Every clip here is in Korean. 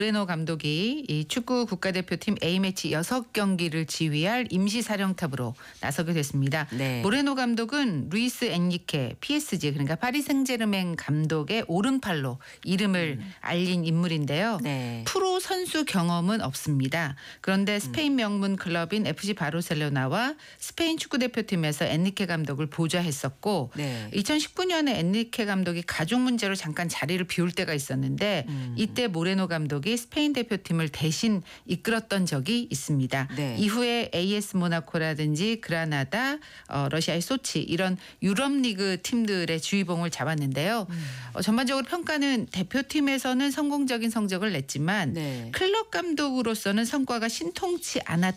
모레노 감독이 이 축구 국가대표팀 A매치 6경기를 지휘할 임시사령탑으로 나서게 됐습니다. 네. 모레노 감독은 루이스 엔리케 PSG 그러니까 파리 생제르맹 감독의 오른팔로 이름을 알린 인물인데요. 네. 프로 선수 경험은 없습니다. 그런데 스페인 명문 클럽인 FC 바르셀로나와 스페인 축구대표팀에서 엔리케 감독을 보좌했었고 네. 2019년에 엔리케 감독이 가족 문제로 잠깐 자리를 비울 때가 있었는데 이때 모레노 감독이 스페인 대표팀을 대신 이끌었던 적이 있습니다. 네. 이후에 AS 모나코라든지 그라나다, 러시아의 소치 이런 유럽 리그 팀들의 주의봉을 잡았는데요. 전반적으로 평가는 대표팀에서는 성공적인 성적을 냈지만 네. 클럽 감독으로서는 성과가 신통치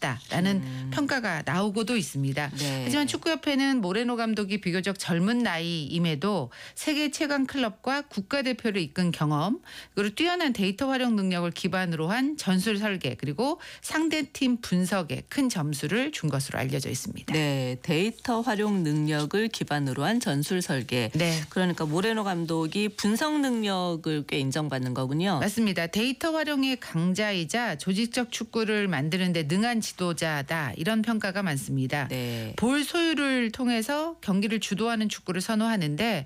않았다라는 평가가 나오고도 있습니다. 네. 하지만 축구협회는 모레노 감독이 비교적 젊은 나이임에도 세계 최강 클럽과 국가대표를 이끈 경험 그리고 뛰어난 데이터 활용 능력을 기반으로 한 전술 설계 그리고 상대팀 분석에 큰 점수를 준 것으로 알려져 있습니다. 네, 데이터 활용 능력을 기반으로 한 전술 설계. 네. 그러니까 모레노 감독이 분석 능력을 꽤 인정받는 거군요. 맞습니다. 데이터 활용의 강자이자 조직적 축구를 만드는 데 능한 지도자다. 이런 평가가 많습니다. 네. 볼 소유를 통해서 경기를 주도하는 축구를 선호하는데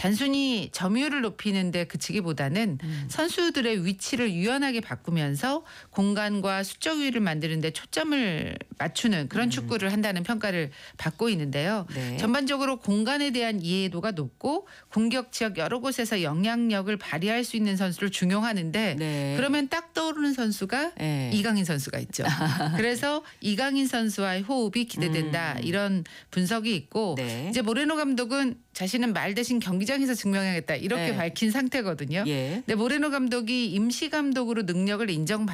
단순히 점유율을 높이는 데 그치기보다는 선수들의 위치를 유연하게 바꾸면서 공간과 수적 우위를 만드는 데 초점을 맞추는 그런 축구를 한다는 평가를 받고 있는데요. 네. 전반적으로 공간에 대한 이해도가 높고 공격 지역 여러 곳에서 영향력을 발휘할 수 있는 선수를 중용하는데 네. 그러면 딱 떠오르는 선수가 네. 이강인 선수가 있죠. 그래서 이강인 선수와의 호흡이 기대된다. 이런 분석이 있고 네. 이제 모레노 감독은 자신은 말 대신 경기장에서 증명하겠다 이렇게 네. 밝힌 상태거든요. 예. 근데 모레노 감독이 임시 감독으로 능력을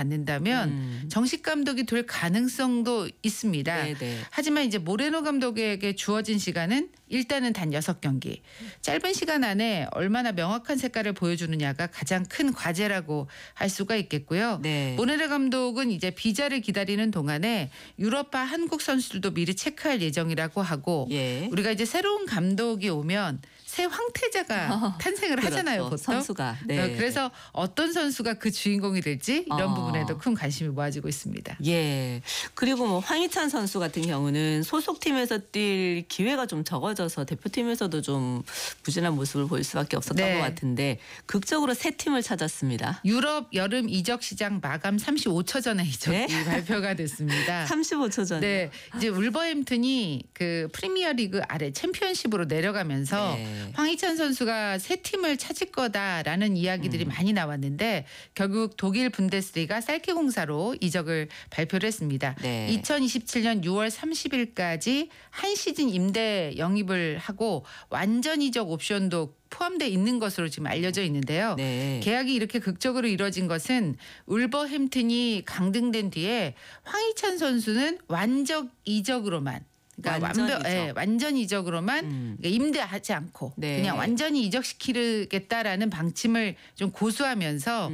인정받는다면 정식 감독이 될 가능성도 있습니다. 네, 네. 하지만 이제 모레노 감독에게 주어진 시간은 일단은 단 6경기. 짧은 시간 안에 얼마나 명확한 색깔을 보여주느냐가 가장 큰 과제라고 할 수가 있겠고요. 네. 모레노 감독은 이제 비자를 기다리는 동안에 유럽파 한국 선수들도 미리 체크할 예정이라고 하고 예. 우리가 이제 새로운 감독이 오면 새 황태자가 탄생을 하잖아요. 그렇죠. 보통. 선수가. 네. 그래서 어떤 선수가 그 주인공이 될지 이런 어. 부분에도 큰 관심이 모아지고 있습니다. 예. 그리고 뭐 황희찬 선수 같은 경우는 소속팀에서 뛸 기회가 좀 적어져서 대표팀에서도 좀 부진한 모습을 보일 수밖에 없었던 네. 것 같은데 극적으로 새 팀을 찾았습니다. 유럽 여름 이적 시장 마감 35초 전에 이적이 네? 발표가 됐습니다. 35초 전에. 네, 이제 울버햄튼이 그 프리미어리그 아래 챔피언십으로 내려가면서 네. 황희찬 선수가 새 팀을 찾을 거다라는 이야기들이 많이 나왔는데 결국 독일 분데스리가 살케공사로 이적을 발표를 했습니다. 네. 2027년 6월 30일까지 한 시즌 임대 영입을 하고 완전 이적 옵션도 포함되어 있는 것으로 지금 알려져 있는데요. 네. 계약이 이렇게 극적으로 이뤄진 것은 울버햄튼이 강등된 뒤에 황희찬 선수는 완전 이적으로만 그러니까 완전 이적. 완전 이적으로만 그러니까 임대하지 않고 네. 그냥 완전히 이적시키겠다라는 방침을 좀 고수하면서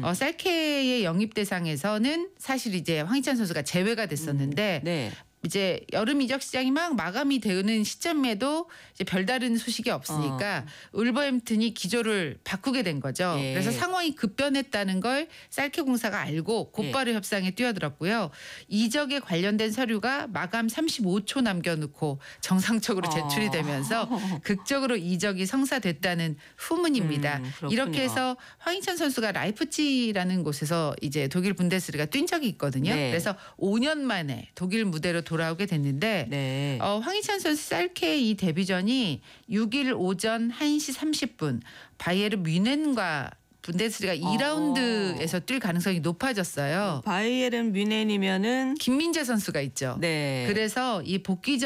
살케의 영입 대상에서는 사실 이제 황희찬 선수가 제외가 됐었는데 네. 이제 여름 이적 시장이 막 마감이 되는 시점에도 이제 별다른 소식이 없으니까 울버햄튼이 기조를 바꾸게 된 거죠. 예. 그래서 상황이 급변했다는 걸 살케공사가 알고 곧바로 협상에 뛰어들었고요. 이적에 관련된 서류가 마감 35초 남겨놓고 정상적으로 제출이 되면서 극적으로 이적이 성사됐다는 후문입니다. 그렇군요. 이렇게 해서 황희찬 선수가 라이프치히라는 곳에서 이제 독일 분데스리가 뛴 적이 있거든요. 네. 그래서 5년 만에 독일 무대로 돌아오게 됐는데 네. 황희찬 선수 살케 이 데뷔전이 6일 오전 1시 30분 바이에른 뮌헨과 분데스리가 2라운드에서 뛸 가능성이 높아졌어요. 바이에른 뮌헨이면은 김민재 선수가 있죠. 네. 그래서 이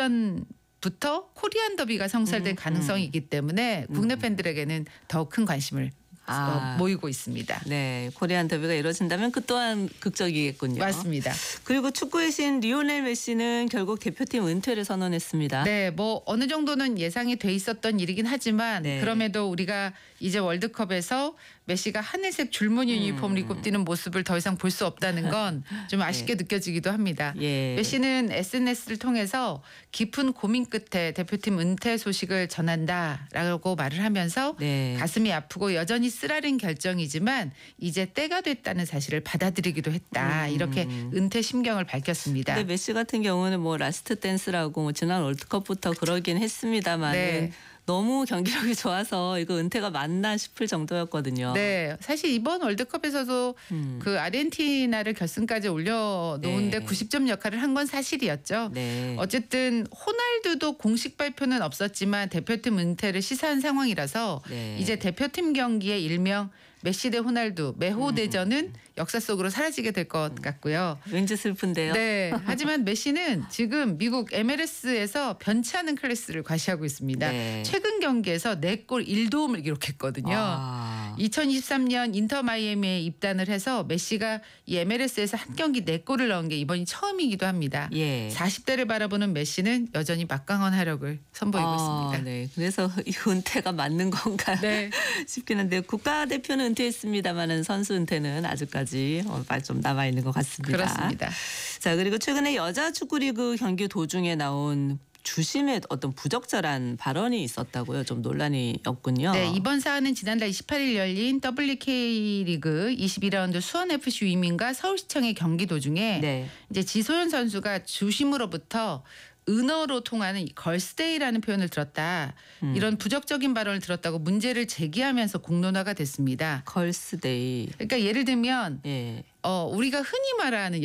복귀전부터 코리안 더비가 성사될 가능성이 있기 때문에 국내 팬들에게는 더 큰 관심을 모이고 있습니다. 네, 코리안 더비가 이루어진다면 그 또한 극적이겠군요. 맞습니다. 그리고 축구의 신 리오넬 메시는 결국 대표팀 은퇴를 선언했습니다. 네, 뭐 어느 정도는 예상이 돼 있었던 일이긴 하지만 네. 그럼에도 우리가 이제 월드컵에서 메시가 하늘색 줄무늬 유니폼을 입고 뛰는 모습을 더 이상 볼 수 없다는 건 좀 아쉽게 느껴지기도 합니다. 예. 메시는 SNS를 통해서 깊은 고민 끝에 대표팀 은퇴 소식을 전한다라고 말을 하면서 네. 가슴이 아프고 여전히 쓰라린 결정이지만 이제 때가 됐다는 사실을 받아들이기도 했다. 이렇게 은퇴 심경을 밝혔습니다. 근데 메시 같은 경우는 뭐 라스트 댄스라고 뭐 지난 월드컵부터 그러긴 했습니다만 네. 너무 경기력이 좋아서 이거 은퇴가 맞나 싶을 정도였거든요. 네, 사실 이번 월드컵에서도 그 아르헨티나를 결승까지 올려놓은데 네. 90점 역할을 한 건 사실이었죠. 네. 어쨌든 호날두도 공식 발표는 없었지만 대표팀 은퇴를 시사한 상황이라서 네. 이제 대표팀 경기에 일명 메시 대 호날두 매호 대전은 역사 속으로 사라지게 될 것 같고요. 왠지 슬픈데요. 네. 하지만 메시는 지금 미국 MLS에서 변치 않은 클래스를 과시하고 있습니다. 네. 최근 경기에서 4골 1도움을 기록했거든요. 아. 2023년 인터 마이애미에 입단을 해서 메시가 이 MLS에서 한 경기 4골을 넣은 게 이번이 처음이기도 합니다. 예. 40대를 바라보는 메시는 여전히 막강한 화력을 선보이고 있습니다. 네. 그래서 이 은퇴가 맞는 건가 네. 싶긴 한데 국가대표는 은퇴했습니다마는 선수 은퇴는 아직까지 좀 남아 있는 것 같습니다. 그렇습니다. 자, 그리고 최근에 여자 축구리그 경기 도중에 나온 주심의 어떤 부적절한 발언이 있었다고요. 좀 논란이었군요. 네, 이번 사안은 지난달 28일 열린 WK 리그 21라운드 수원FC 위민과 서울시청의 경기 도중에 네. 이제 지소연 선수가 주심으로부터 은어로 통하는 걸스데이라는 표현을 들었다. 이런 부적적인 발언을 들었다고 문제를 제기하면서 공론화가 됐습니다. 걸스데이. 그러니까 예를 들면 예. 우리가 흔히 말하는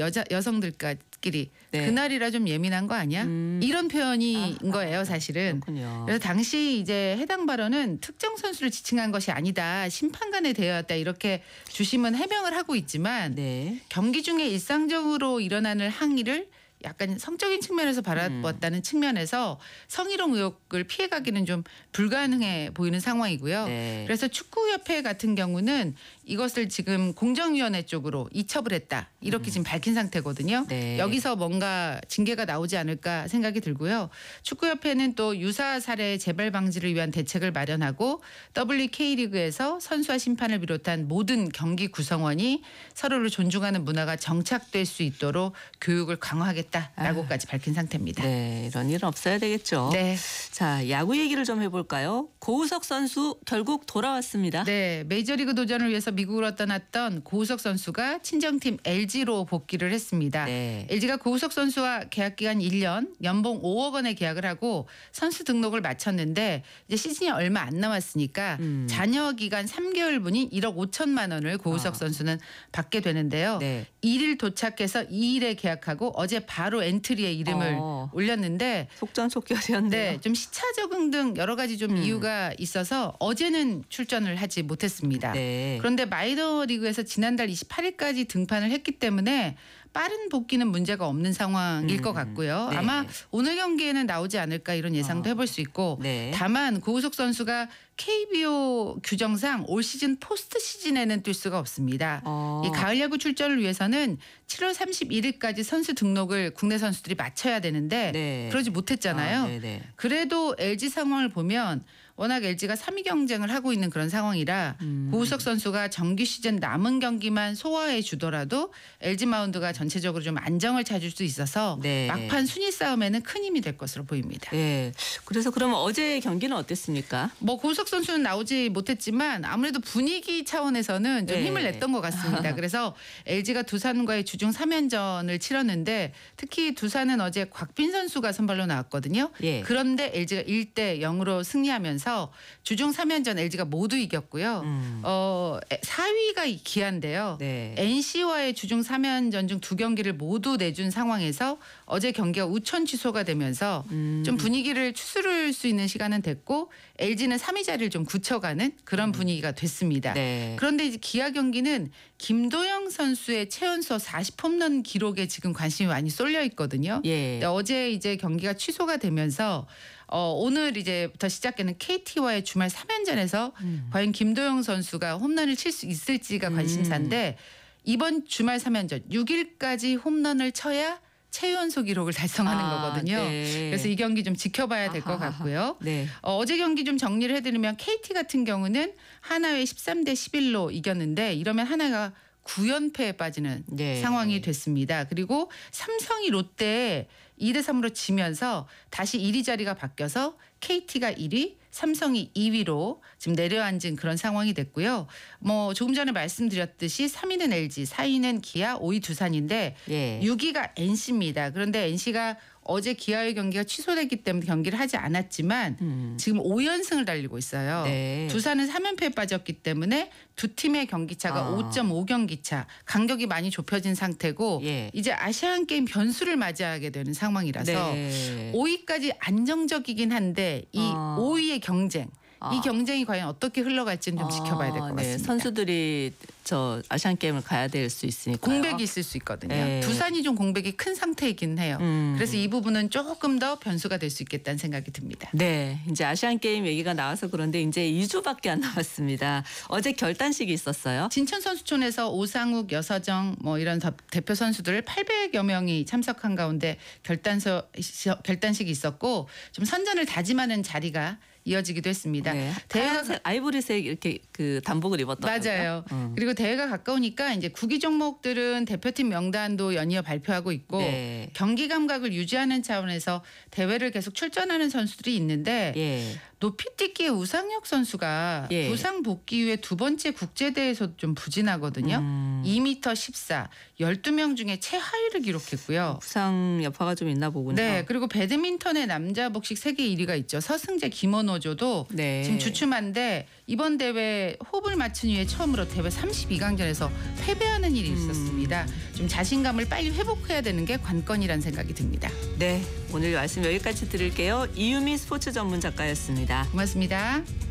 여성들끼리 네. 그날이라 좀 예민한 거 아니야? 이런 표현인 거예요, 사실은. 그렇군요. 그래서 당시 이제 해당 발언은 특정 선수를 지칭한 것이 아니다. 심판관에 대하였다. 이렇게 주심은 해명을 하고 있지만 네. 경기 중에 일상적으로 일어나는 항의를 약간 성적인 측면에서 바라보았다는 측면에서 성희롱 의혹을 피해가기는 좀 불가능해 보이는 상황이고요. 네. 그래서 축구협회 같은 경우는 이것을 지금 공정위원회 쪽으로 이첩을 했다. 이렇게 지금 밝힌 상태거든요. 네. 여기서 뭔가 징계가 나오지 않을까 생각이 들고요. 축구협회는 또 유사 사례 재발 방지를 위한 대책을 마련하고 WK리그에서 선수와 심판을 비롯한 모든 경기 구성원이 서로를 존중하는 문화가 정착될 수 있도록 교육을 강화하겠다라고까지 밝힌 상태입니다. 네, 이런 일은 없어야 되겠죠. 네. 자, 야구 얘기를 좀 해볼까요? 고우석 선수 결국 돌아왔습니다. 네, 메이저리그 도전을 위해서 미국으로 떠났던 고우석 선수가 친정팀 LG로 복귀를 했습니다. 네. LG가 고우석 선수와 계약 기간 1년, 연봉 5억 원의 계약을 하고 선수 등록을 마쳤는데 이제 시즌이 얼마 안 남았으니까 잔여 기간 3개월분인 1억 5천만 원을 고우석 선수는 받게 되는데요. 네. 1일 도착해서 2일에 계약하고 어제 바로 엔트리에 이름을 올렸는데 속전속결이었네요. 네, 좀 시차 적응 등 여러 가지 좀 이유가 있어서 어제는 출전을 하지 못했습니다. 네. 그런데 마이너리그에서 지난달 28일까지 등판을 했기 때문에 빠른 복귀는 문제가 없는 상황일 것 같고요. 네. 아마 오늘 경기에는 나오지 않을까 이런 예상도 해볼 수 있고 네. 다만 고우석 선수가 KBO 규정상 올 시즌 포스트 시즌에는 뛸 수가 없습니다. 이 가을 야구 출전을 위해서는 7월 31일까지 선수 등록을 국내 선수들이 마쳐야 되는데 네. 그러지 못했잖아요. 네네. 그래도 LG 상황을 보면 워낙 LG가 3위 경쟁을 하고 있는 그런 상황이라 고우석 선수가 정규 시즌 남은 경기만 소화해 주더라도 LG 마운드가 전체적으로 좀 안정을 찾을 수 있어서 네. 막판 순위 싸움에는 큰 힘이 될 것으로 보입니다. 네. 그래서 그러면 어제 경기는 어땠습니까? 뭐 고우석 선수는 나오지 못했지만 아무래도 분위기 차원에서는 좀 네. 힘을 냈던 것 같습니다. 그래서 LG가 두산과의 주중 3연전을 치렀는데 특히 두산은 어제 곽빈 선수가 선발로 나왔거든요. 예. 그런데 LG가 1대 0으로 승리하면서 주중 3연전 LG가 모두 이겼고요. 4위가 기한데요. 네. NC와의 주중 3연전 중 2경기를 모두 내준 상황에서 어제 경기가 우천 취소가 되면서 좀 분위기를 추스를 수 있는 시간은 됐고 LG는 3위 자리를 좀 굳혀가는 그런 분위기가 됐습니다. 네. 그런데 이제 기아 경기는 김도영 선수의 최연소 40홈런 기록에 지금 관심이 많이 쏠려 있거든요. 예. 근데 어제 이제 경기가 취소가 되면서 오늘 이제부터 시작되는 KT와의 주말 3연전에서 과연 김도영 선수가 홈런을 칠 수 있을지가 관심사인데 이번 주말 3연전 6일까지 홈런을 쳐야 최연소 기록을 달성하는 거거든요. 네. 그래서 이 경기 좀 지켜봐야 될 것 같고요. 네. 어제 경기 좀 정리를 해드리면 KT 같은 경우는 하나의 13대 11로 이겼는데 이러면 하나가 9연패에 빠지는 네. 상황이 됐습니다. 그리고 삼성이 롯데에 2대 3으로 지면서 다시 1위 자리가 바뀌어서 KT가 1위, 삼성이 2위로 지금 내려앉은 그런 상황이 됐고요. 뭐 조금 전에 말씀드렸듯이 3위는 LG, 4위는 기아, 5위 두산인데 예. 6위가 NC입니다. 그런데 NC가 어제 기아의 경기가 취소됐기 때문에 경기를 하지 않았지만 지금 5연승을 달리고 있어요. 네. 두산은 3연패에 빠졌기 때문에 두 팀의 경기차가 5.5경기 차, 간격이 많이 좁혀진 상태고 예. 이제 아시안 게임 변수를 맞이하게 되는 상황이라서 네. 5위까지 안정적이긴 한데 이 5위의 경쟁, 이 경쟁이 과연 어떻게 흘러갈지는 좀 지켜봐야 될 것 같습니다. 네. 선수들이 저 아시안 게임을 가야 될 수 있으니까 공백이 있을 수 있거든요. 네. 두산이 좀 공백이 큰 상태이긴 해요. 그래서 이 부분은 조금 더 변수가 될 수 있겠다는 생각이 듭니다. 네, 이제 아시안 게임 얘기가 나와서 그런데 이제 2주밖에 안 남았습니다. 어제 결단식이 있었어요. 진천 선수촌에서 오상욱, 여서정 뭐 이런 대표 선수들 800여 명이 참석한 가운데 결단식이 있었고 좀 선전을 다짐하는 자리가 이어지기도 했습니다. 네. 대회가 하얀색, 아이보리색 이렇게 그 단복을 입었더라고요. 맞아요. 그리고 대회가 가까우니까 이제 구기 종목들은 대표팀 명단도 연이어 발표하고 있고 네. 경기 감각을 유지하는 차원에서 대회를 계속 출전하는 선수들이 있는데 예. 높이뛰기의 우상혁 선수가 예. 부상 복귀 후에 두 번째 국제대회에서 좀 부진하거든요. 2m 14, 12명 중에 최하위를 기록했고요. 부상 여파가 좀 있나 보군요. 네, 그리고 배드민턴의 남자 복식 세계 1위가 있죠. 서승재, 김원호조도 네. 지금 주춤한데 이번 대회 호흡을 맞춘 이후에 처음으로 대회 32강전에서 패배하는 일이 있었습니다. 좀 자신감을 빨리 회복해야 되는 게 관건이라는 생각이 듭니다. 네, 오늘 말씀 여기까지 드릴게요. 이유미 스포츠 전문 작가였습니다. 고맙습니다.